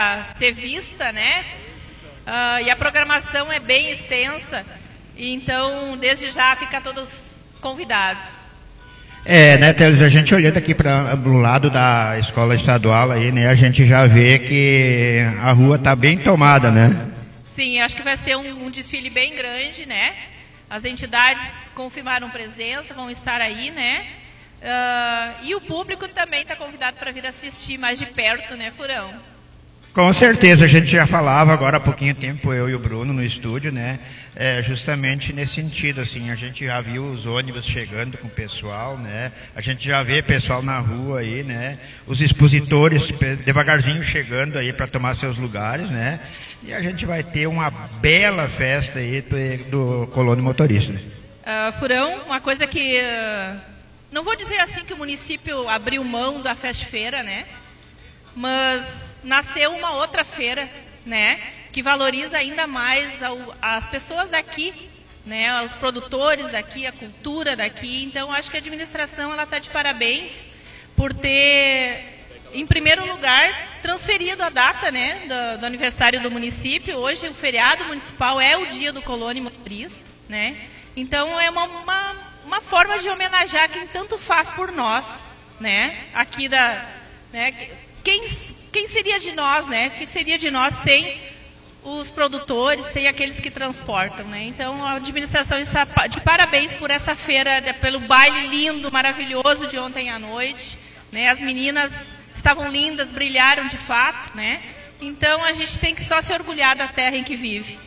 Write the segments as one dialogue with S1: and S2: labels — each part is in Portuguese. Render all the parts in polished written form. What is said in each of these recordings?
S1: para ser vista, né? E a programação é bem extensa, então desde já fica todos convidados.
S2: Né, Teles, a gente olhando aqui para o lado da escola estadual aí, né, a gente já vê que a rua está bem tomada, né?
S1: Sim, acho que vai ser um desfile bem grande, né? As entidades confirmaram presença, vão estar aí, né? E o público também está convidado para vir assistir mais de perto, né, Furão?
S2: Com certeza, a gente já falava agora há pouquinho tempo, eu e o Bruno no estúdio, né? Justamente nesse sentido, assim, a gente já viu os ônibus chegando com o pessoal, né? A gente já vê pessoal na rua aí, né? Os expositores devagarzinho chegando aí para tomar seus lugares, né? E a gente vai ter uma bela festa aí do Colônia Motorista.
S1: Furão, uma coisa que... não vou dizer assim que o município abriu mão da festa-feira, né? Mas nasceu uma outra feira, né, que valoriza ainda mais as pessoas daqui, né, os produtores daqui, a cultura daqui. Então, acho que a administração está de parabéns por ter, em primeiro lugar, transferido a data, né, do aniversário do município. Hoje, o feriado municipal é o dia do Colônia Motorista, né? Então, é uma forma de homenagear quem tanto faz por nós, né, aqui né, quem seria de nós, né? Quem seria de nós sem os produtores, sem aqueles que transportam, né? Então, a administração está de parabéns por essa feira, pelo baile lindo, maravilhoso de ontem à noite, né? As meninas estavam lindas, brilharam de fato, né? Então, a gente tem que só se orgulhar da terra em que vive.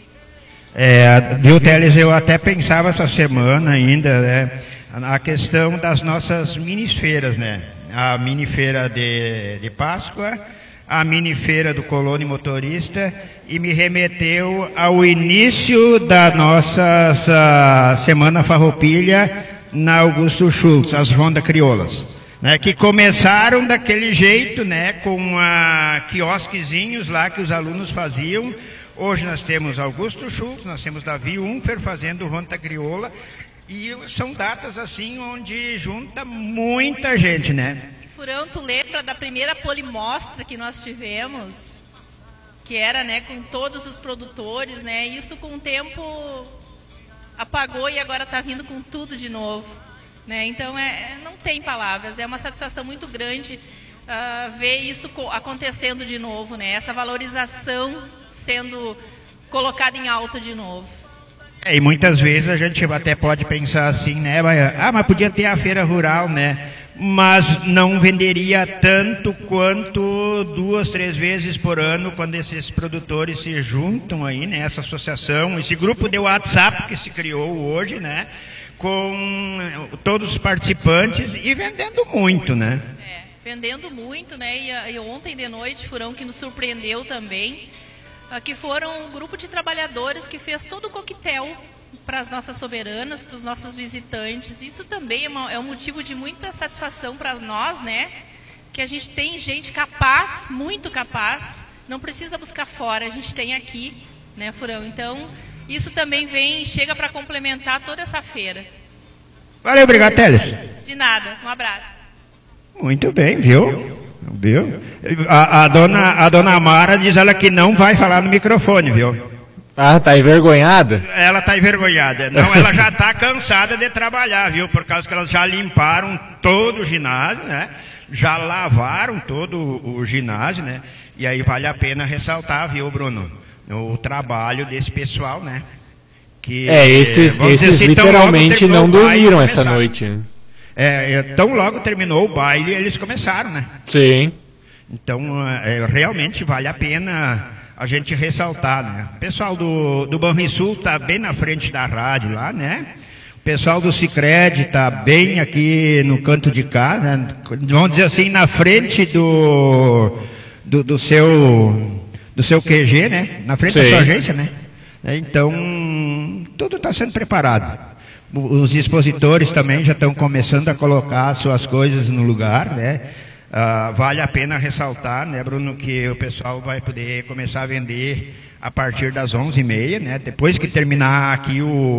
S2: Viu, Teles, eu até pensava essa semana ainda, né? A questão das nossas minisfeiras, né? A minifeira de Páscoa, a minifeira do Colônia Motorista, e me remeteu ao início da nossa Semana Farroupilha na Augusto Schultz, as Rondas Crioulas, né, que começaram daquele jeito, né, com quiosquezinhos lá que os alunos faziam. Hoje nós temos Augusto Schultz, nós temos Davi Unfer fazendo Ronda Crioula, e são datas assim onde junta muita gente, né?
S1: Furão, tu lembra da primeira polimostra que nós tivemos, que era, né, com todos os produtores, né? Isso com o tempo apagou e agora está vindo com tudo de novo, né? Então não tem palavras, é uma satisfação muito grande ver isso acontecendo de novo, né? Essa valorização sendo colocada em alta de novo.
S2: E muitas vezes a gente até pode pensar assim, né? Mas podia ter a feira rural, né? Mas não venderia tanto quanto 2, 3 vezes por ano, quando esses produtores se juntam aí, né? Essa associação, esse grupo de WhatsApp que se criou hoje, né? Com todos os participantes e vendendo muito, né?
S1: Vendendo muito, né? E ontem de noite, Furão, que nos surpreendeu também, que foram um grupo de trabalhadores que fez todo o coquetel para as nossas soberanas, para os nossos visitantes. Isso também é um motivo de muita satisfação para nós, né? Que a gente tem gente capaz, muito capaz, não precisa buscar fora, a gente tem aqui, né, Furão? Então, isso também chega para complementar toda essa feira.
S2: Valeu, obrigado, Teles.
S1: De nada, um abraço.
S2: Muito bem, viu? A dona Mara diz ela que não vai falar no microfone, viu?
S3: Tá envergonhada?
S2: Ela tá envergonhada. Não, ela já tá cansada de trabalhar, viu? Por causa que elas já limparam todo o ginásio, né? Já lavaram todo o ginásio, né? E aí vale a pena ressaltar, viu, Bruno? O trabalho desse pessoal, né? Que,
S3: esses assim, literalmente não dormiram essa noite.
S2: Tão logo terminou o baile, eles começaram, né?
S3: Sim.
S2: Então, realmente vale a pena a gente ressaltar, né? O pessoal do Banrisul está bem na frente da rádio lá, né? O pessoal do Sicredi está bem aqui no canto de cá, né? Vamos dizer assim, na frente do seu QG, né? Na frente da sua agência, né? Então, tudo está sendo preparado. Os expositores também já estão começando a colocar suas coisas no lugar, né? Vale a pena ressaltar, né, Bruno, que o pessoal vai poder começar a vender a partir das 11h30, né? Depois que terminar aqui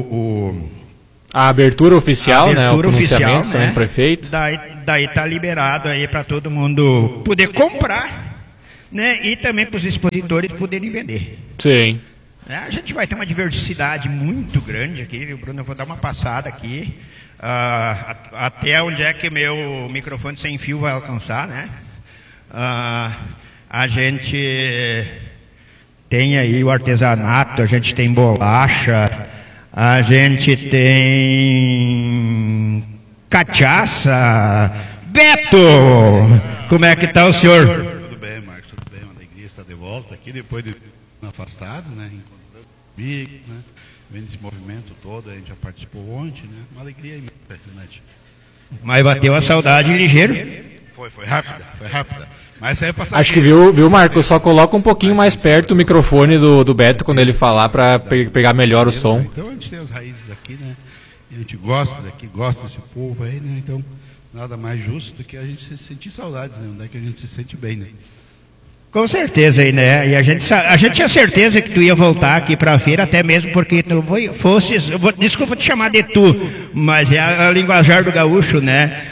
S3: a abertura oficial, né? O
S2: oficial,
S3: também do prefeito.
S2: Daí tá liberado aí para todo mundo poder comprar, né? E também para os expositores poderem vender.
S3: Sim.
S2: A gente vai ter uma diversidade muito grande aqui, viu, Bruno? Eu vou dar uma passada aqui, até onde é que meu microfone sem fio vai alcançar, né? A gente tem aí o artesanato, a gente tem bolacha, a gente tem cachaça. Beto, como é que está o senhor?
S4: Tudo bem, Marcos, tudo bem, uma alegria estar de volta aqui, depois de afastado, né, encontrando comigo, né, vendo esse movimento todo, a gente já participou ontem, né, uma alegria impressionante.
S2: Mas bateu a saudade ligeiro?
S4: Foi rápida. Mas aí
S3: acho que viu, Marcos, só coloca um pouquinho mais perto o microfone do Beto quando ele falar para pegar melhor o som.
S4: Então a gente tem as raízes aqui, né, e a gente gosta daqui, gosta desse povo aí, né, então nada mais justo do que a gente sentir saudades, né, onde é que a gente se sente bem, né.
S2: Com certeza aí, né? E a gente tinha certeza que tu ia voltar aqui para a feira, até mesmo porque tu fosses, desculpa te chamar de tu, mas é a linguajar do gaúcho, né?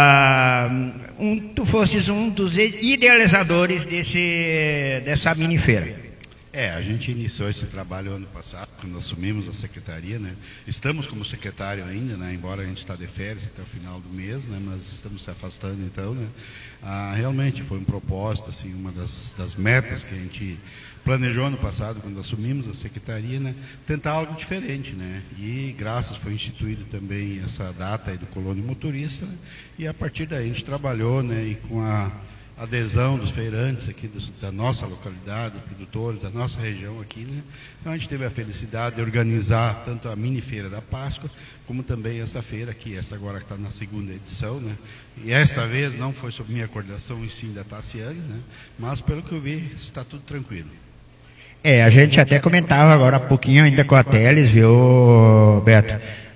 S2: Tu fosses um dos idealizadores dessa mini feira.
S4: A gente iniciou esse trabalho ano passado, quando assumimos a secretaria, né? Estamos como secretário ainda, né? Embora a gente está de férias até o final do mês, né? Mas estamos se afastando então, né? Realmente foi um propósito, assim, uma das metas que a gente planejou ano passado, quando assumimos a secretaria, né? Tentar algo diferente, né? E graças foi instituído também essa data aí do Colônia Motorista, né? E a partir daí a gente trabalhou, né? E com a adesão dos feirantes aqui da nossa localidade, produtores da nossa região aqui, né? Então a gente teve a felicidade de organizar tanto a mini feira da Páscoa, como também esta feira aqui, esta agora que está na segunda edição, né? E esta vez não foi sob minha coordenação, e sim da Tassiane, né? Mas pelo que eu vi, está tudo tranquilo.
S2: A gente até comentava agora há pouquinho ainda com a Teles, viu, Beto?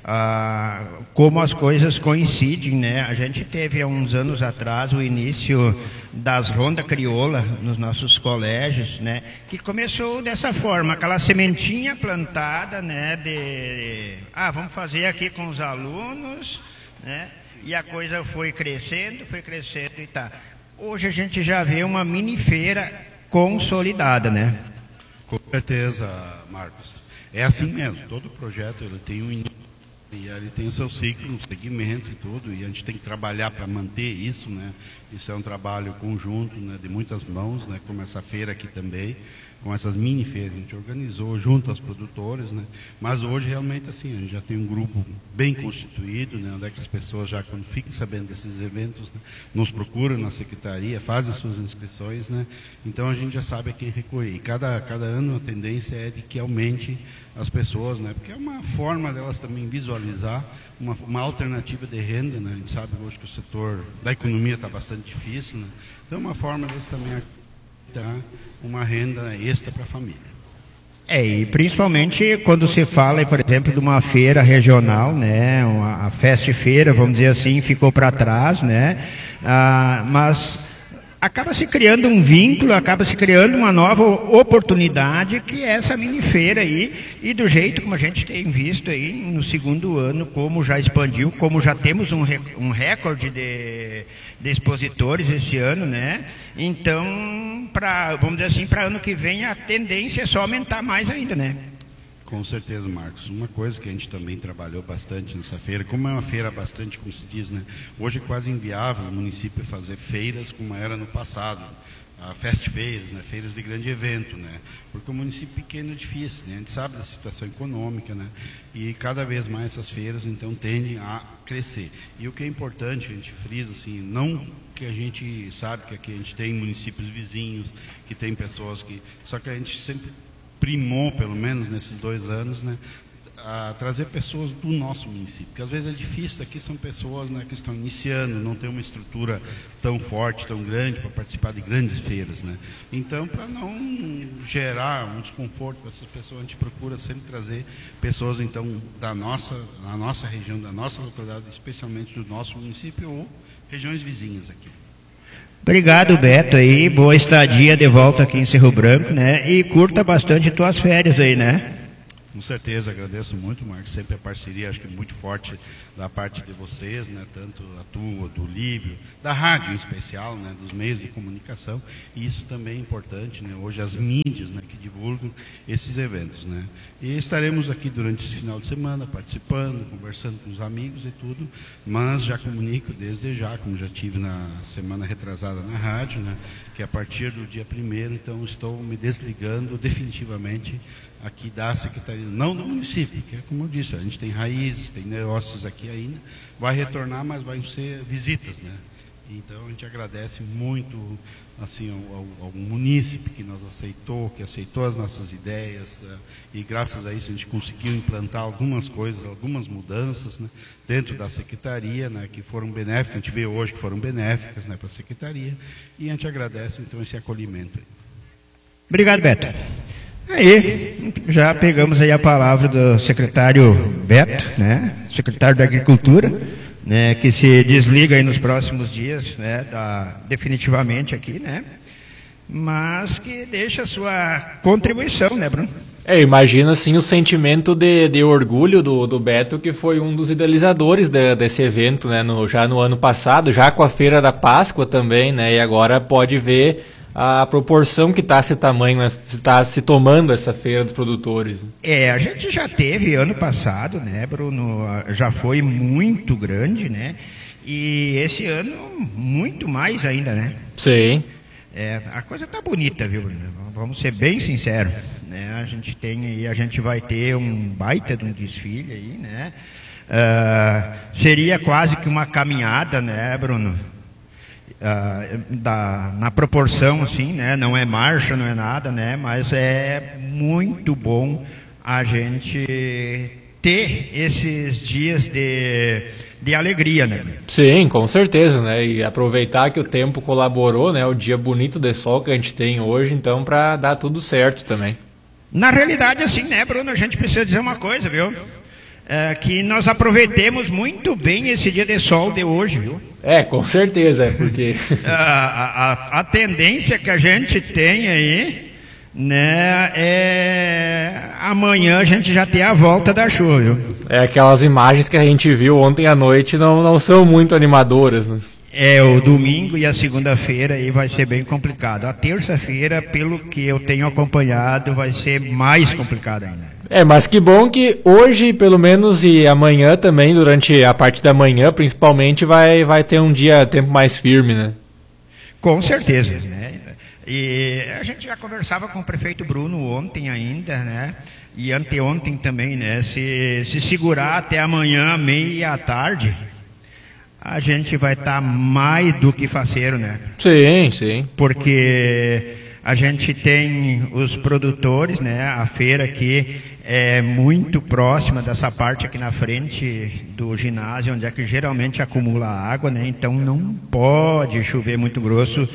S2: Como as coisas coincidem, né? A gente teve há uns anos atrás o início das rondas crioula nos nossos colégios, né? Que começou dessa forma, aquela sementinha plantada, né? Vamos fazer aqui com os alunos, né? E a coisa foi crescendo e tá. Hoje a gente já vê uma mini feira consolidada, né?
S4: Com certeza, Marcos. É assim mesmo, todo projeto ele tem um início. E ele tem o seu ciclo, um segmento e tudo, e a gente tem que trabalhar para manter isso, né? Isso é um trabalho conjunto, né? De muitas mãos, né? Como essa feira aqui também, com essas mini feiras, a gente organizou junto aos produtores, né? Mas hoje realmente assim, a gente já tem um grupo bem constituído, né? Onde é que as pessoas já quando ficam sabendo desses eventos, né? Nos procuram na secretaria, fazem as suas inscrições, né? Então a gente já sabe a quem recorrer. E cada ano a tendência é de que aumente as pessoas, né? Porque é uma forma delas também visualizar uma alternativa de renda, né? A gente sabe hoje que o setor da economia está bastante difícil, né? Então é uma forma delas também dar uma renda extra para a família.
S2: E principalmente quando se fala, por exemplo, de uma feira regional, né? A festa feira, vamos dizer assim, ficou para trás, né? Mas acaba se criando um vínculo, acaba se criando uma nova oportunidade, que é essa mini feira aí, e do jeito como a gente tem visto aí no segundo ano, como já expandiu, como já temos um recorde de expositores esse ano, né? Então, vamos dizer assim, para ano que vem a tendência é só aumentar mais ainda, né?
S4: Com certeza, Marcos. Uma coisa que a gente também trabalhou bastante nessa feira, como é uma feira bastante, como se diz, né? Hoje é quase inviável o município fazer feiras como era no passado. Fest feiras, né? Feiras de grande evento, né? Porque o município pequeno é difícil, né? A gente sabe da situação econômica, né? E cada vez mais essas feiras, então, tendem a crescer. E o que é importante, a gente frisa, assim, não que a gente sabe que aqui a gente tem municípios vizinhos, que tem pessoas que... Só que a gente sempre primou, pelo menos nesses 2 anos, né, a trazer pessoas do nosso município, porque às vezes é difícil, aqui são pessoas, né, que estão iniciando, não tem uma estrutura tão forte, tão grande para participar de grandes feiras, né? Então, para não gerar um desconforto para essas pessoas, a gente procura sempre trazer pessoas então da nossa região, da nossa localidade, especialmente do nosso município ou regiões vizinhas aqui.
S2: Obrigado, Beto, aí, boa estadia de volta aqui em Cerro Branco, né? E curta bastante tuas férias aí, né?
S4: Com certeza, agradeço muito, Marcos, sempre a parceria, acho que muito forte da parte de vocês, né, tanto a tua, do Líbio, da rádio em especial, né, dos meios de comunicação, e isso também é importante, né, hoje as mídias, né, que divulgam esses eventos, né. E estaremos aqui durante esse final de semana, participando, conversando com os amigos e tudo, mas já comunico desde já, como já tive na semana retrasada na rádio, né, que a partir do dia 1º, então, estou me desligando definitivamente aqui da Secretaria, não do município, que é como eu disse, a gente tem raízes, tem negócios aqui ainda, vai retornar, mas vai ser visitas, né? Então a gente agradece muito assim ao munícipe que nos aceitou, que aceitou as nossas ideias, e graças a isso a gente conseguiu implantar algumas coisas, algumas mudanças, né, dentro da Secretaria, né, que foram benéficas, a gente vê hoje que foram benéficas, né, para a Secretaria, e a gente agradece então esse acolhimento aí.
S2: Obrigado, Beto. Aí, já pegamos aí a palavra do secretário Beto, né, secretário da Agricultura, né, que se desliga aí nos próximos dias, né, definitivamente aqui, né, mas que deixa a sua contribuição, né, Bruno?
S3: Imagina assim o sentimento de orgulho do Beto, que foi um dos idealizadores desse evento, né, já no ano passado, já com a Feira da Páscoa também, né, e agora pode ver a proporção que está se tomando essa feira dos produtores.
S2: A gente já teve ano passado, né, Bruno, já foi muito grande, né, e esse ano muito mais ainda, né?
S3: Sim.
S2: A coisa tá bonita, viu, Bruno? Vamos ser bem sinceros, né, a gente vai ter um baita de um desfile aí, né, seria quase que uma caminhada, né, Bruno? Na proporção, assim, né? Não é marcha, não é nada, né? Mas é muito bom a gente ter esses dias de alegria, né?
S3: Sim, com certeza, né? E aproveitar que o tempo colaborou, né? O dia bonito de sol que a gente tem hoje, então, para dar tudo certo também.
S2: Na realidade, assim, né, Bruno? A gente precisa dizer uma coisa, viu? Que nós aproveitemos muito bem esse dia de sol de hoje, viu?
S3: Com certeza, porque
S2: a tendência que a gente tem aí, né, amanhã a gente já tem a volta da chuva, viu?
S3: Aquelas imagens que a gente viu ontem à noite não são muito animadoras, né?
S2: O domingo e a segunda-feira aí vai ser bem complicado. A terça-feira, pelo que eu tenho acompanhado, vai ser mais complicado ainda.
S3: Mas que bom que hoje, pelo menos, e amanhã também, durante a parte da manhã, principalmente, vai ter tempo mais firme, né?
S2: Com certeza, né? E a gente já conversava com o prefeito Bruno ontem ainda, né? E anteontem também, né? Se segurar até amanhã, meia tarde, a gente vai estar mais do que faceiro, né?
S3: Sim, sim.
S2: Porque a gente tem os produtores, né? A feira aqui é muito próxima dessa parte aqui na frente do ginásio, onde é que geralmente acumula água, né? Então não pode chover muito grosso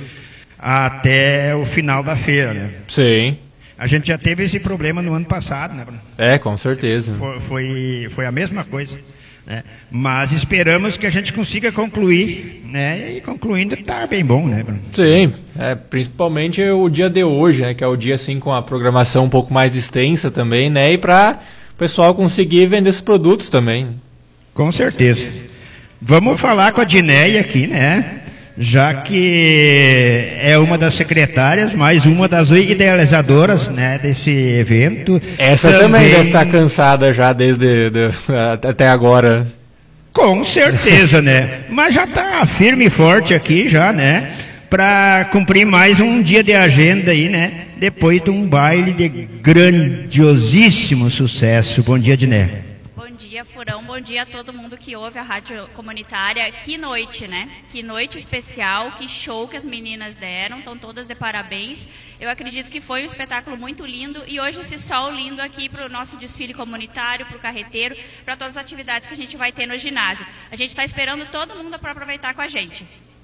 S2: até o final da feira, né?
S3: Sim.
S2: A gente já teve esse problema no ano passado, né, Bruno?
S3: Com certeza.
S2: Foi a mesma coisa, né? Mas esperamos que a gente consiga concluir, né? E concluindo está bem bom, né, Bruno?
S3: Sim, principalmente o dia de hoje, né? Que é o dia assim com a programação um pouco mais extensa também, né? E para o pessoal conseguir vender esses produtos também.
S2: Com certeza. Vamos falar com a Dineia aqui, né? Já que é uma das secretárias, mais uma das idealizadoras, né, desse evento.
S3: Essa também deve estar cansada já até agora.
S2: Com certeza, né? Mas já está firme e forte aqui já, né? Para cumprir mais um dia de agenda aí, né? Depois de um baile de grandiosíssimo sucesso. Bom dia, Diné.
S5: Bom dia, Furão. Bom dia a todo mundo que ouve a rádio comunitária. Que noite, né? Que noite especial, que show que as meninas deram. Estão todas de parabéns. Eu acredito que foi um espetáculo muito lindo. E hoje esse sol lindo aqui para o nosso desfile comunitário, para o carreteiro, para todas as atividades que a gente vai ter no ginásio. A gente está esperando todo mundo para aproveitar com a gente.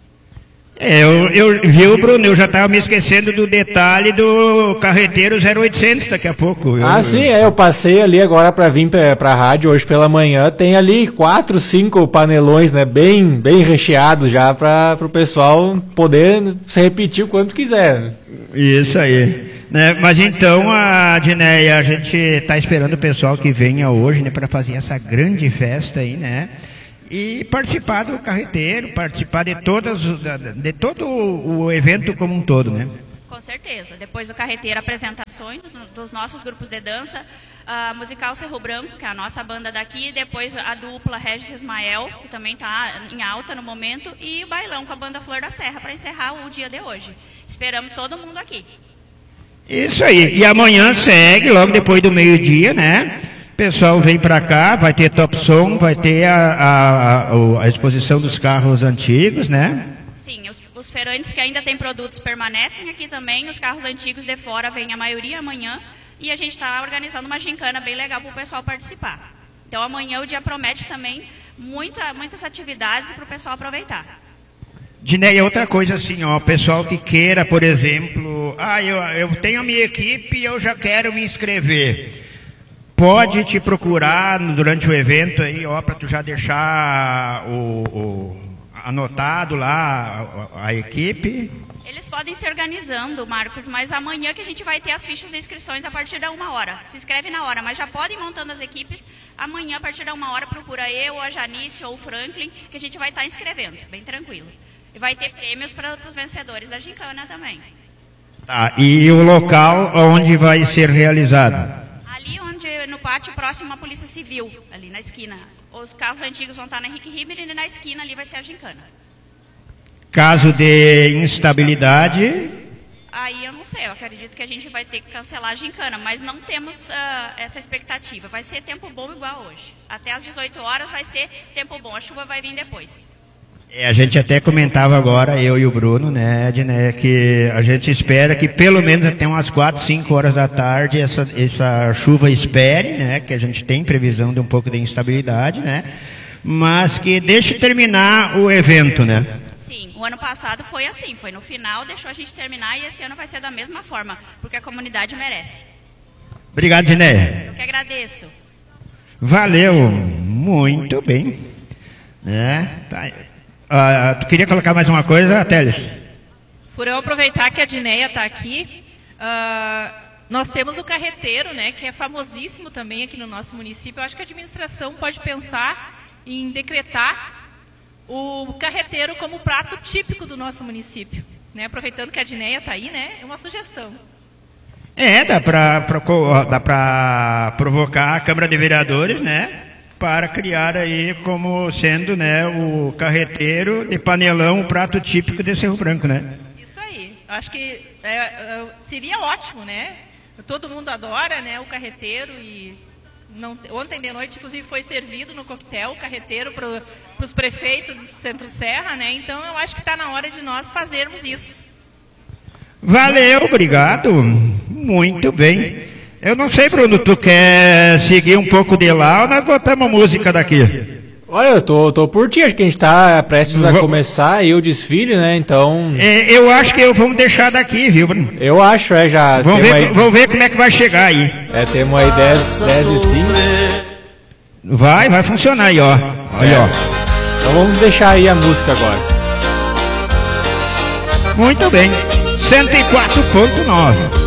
S2: Viu, Bruno? Eu já estava me esquecendo do detalhe do carreteiro 0800 daqui a pouco.
S3: Sim, eu passei ali agora para vir para a rádio hoje pela manhã. Tem ali 4, 5 panelões, né? Bem recheados já para o pessoal poder se repetir o quanto quiser.
S2: Isso aí. Né? Mas então, Dineia, a gente está esperando o pessoal que venha hoje, né, para fazer essa grande festa aí, né? E participar do carreteiro, participar de todo o evento como um todo, né?
S5: Com certeza. Depois do carreteiro, apresentações dos nossos grupos de dança, a musical Cerro Branco, que é a nossa banda daqui, depois a dupla Regis Ismael, que também está em alta no momento, e o bailão com a banda Flor da Serra, para encerrar o dia de hoje. Esperamos todo mundo aqui.
S2: Isso aí. E amanhã segue, logo depois do meio-dia, né? O pessoal vem para cá, vai ter Top Som, vai ter a exposição dos carros antigos, né?
S5: Sim, os feirantes que ainda têm produtos permanecem aqui também, os carros antigos de fora vêm a maioria amanhã, e a gente está organizando uma gincana bem legal para o pessoal participar. Então amanhã o dia promete também muitas atividades para o pessoal aproveitar.
S2: Dineia, outra coisa assim, ó, pessoal que queira, por exemplo, eu tenho a minha equipe e eu já quero me inscrever. Pode te procurar durante o evento aí, ó, para tu já deixar anotado lá a equipe.
S5: Eles podem se organizando, Marcos, mas amanhã que a gente vai ter as fichas de inscrições a partir da 1h. Se inscreve na hora, mas já podem montando as equipes. Amanhã, a partir da 1h, procura eu, a Janice ou o Franklin, que a gente vai estar inscrevendo, bem tranquilo. E vai ter prêmios para os vencedores da gincana também.
S2: Tá, e o local onde vai ser realizado?
S5: Ali no pátio próximo à Polícia Civil, ali na esquina. Os carros antigos vão estar na Henrique Ribeiro e na esquina ali vai ser a gincana.
S2: Caso de instabilidade?
S5: Aí eu não sei, eu acredito que a gente vai ter que cancelar a gincana, mas não temos essa expectativa. Vai ser tempo bom igual hoje. Até às 18 horas vai ser tempo bom, a chuva vai vir depois.
S2: A gente até comentava agora, eu e o Bruno, né, que a gente espera que pelo menos até umas 4, 5 horas da tarde essa chuva espere, né, que a gente tem previsão de um pouco de instabilidade, né, mas que deixe terminar o evento, né.
S5: Sim, o ano passado foi assim, foi no final, deixou a gente terminar e esse ano vai ser da mesma forma, porque a comunidade merece.
S2: Obrigado, Dineia.
S5: Eu que agradeço.
S2: Valeu, muito bem. Né, tá. Tu queria colocar mais uma coisa, Teles?
S1: Furão, aproveitar que a Dineia está aqui, nós temos o carreteiro, né, que é famosíssimo também aqui no nosso município. Eu acho que a administração pode pensar em decretar o carreteiro como prato típico do nosso município. Né? Aproveitando que a Dineia está aí, né, é uma sugestão.
S2: Dá para provocar a Câmara de Vereadores, né? Para criar aí como sendo, né, o carreteiro de panelão, o prato típico de Cerro Branco, né? Isso
S1: aí. Acho que seria ótimo, né? Todo mundo adora, né, o carreteiro e ontem de noite, inclusive, foi servido no coquetel o carreteiro para os prefeitos do Centro-Serra, né? Então, eu acho que está na hora de nós fazermos isso.
S2: Valeu, obrigado. Muito bem. Eu não sei, Bruno, tu quer seguir um pouco de lá ou nós botamos música daqui?
S3: Olha, eu tô por ti, acho que a gente tá prestes a começar aí o desfile, né, então...
S2: eu acho que vamos deixar daqui, viu, Bruno?
S3: Eu acho, já...
S2: Vamos ver como é que vai chegar aí.
S3: Temos aí 10 e 5.
S2: Vai funcionar aí, ó. Aí, ó.
S3: Então vamos deixar aí a música agora.
S2: Muito bem. 104.9.